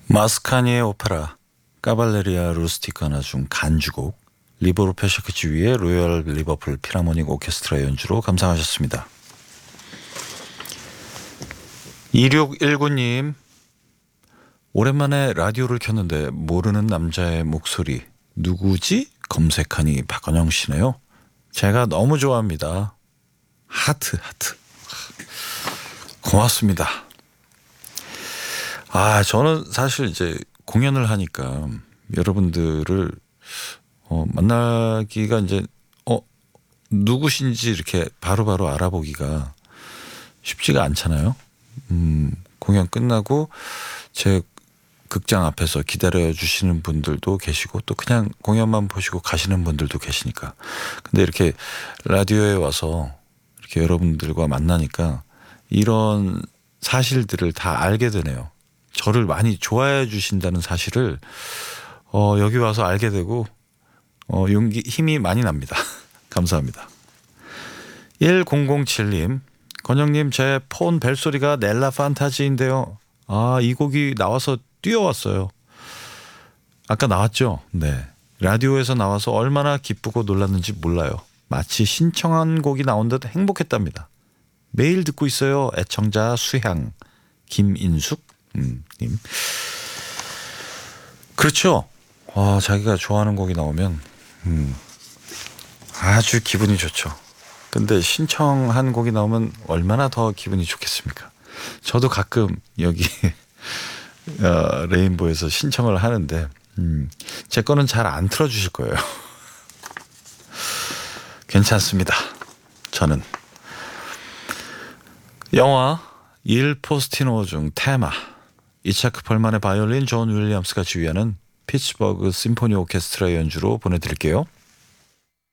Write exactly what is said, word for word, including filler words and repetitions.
마스카니의 오페라 까발레리아 루스티카나 중 간주곡 리보르 페샤크지휘의 로열 리버풀 필하모닉 오케스트라 연주로 감상하셨습니다. 이육일구 님, 오랜만에 라디오를 켰는데 모르는 남자의 목소리 누구지? 검색하니 박건영 씨네요. 제가 너무 좋아합니다. 하트 하트. 고맙습니다. 아, 저는 사실 이제 공연을 하니까 여러분들을 어, 만나기가 이제 어 누구신지 이렇게 바로바로 바로 알아보기가 쉽지가 않잖아요. 음, 공연 끝나고 제 극장 앞에서 기다려 주시는 분들도 계시고 또 그냥 공연만 보시고 가시는 분들도 계시니까. 근데 이렇게 라디오에 와서 이렇게 여러분들과 만나니까 이런 사실들을 다 알게 되네요. 저를 많이 좋아해 주신다는 사실을 어, 여기 와서 알게 되고 어, 용기 힘이 많이 납니다. 감사합니다. 천칠 님, 건영님, 제 폰 벨소리가 넬라 판타지인데요. 아, 이 곡이 나와서 뛰어왔어요. 아까 나왔죠? 네. 라디오에서 나와서 얼마나 기쁘고 놀랐는지 몰라요. 마치 신청한 곡이 나온 듯 행복했답니다. 매일 듣고 있어요. 애청자 수향. 김인숙 음, 님. 그렇죠. 와, 자기가 좋아하는 곡이 나오면 음, 아주 기분이 좋죠. 근데 신청한 곡이 나오면 얼마나 더 기분이 좋겠습니까? 저도 가끔 여기 어, 레인보에서 신청을 하는데 음, 제 거는 잘 안 틀어주실 거예요. 괜찮습니다. 저는 영화 일 포스티노 중 테마, 이차크 펄만의 바이올린, 존 윌리엄스가 지휘하는 피츠버그 심포니 오케스트라 연주로 보내드릴게요.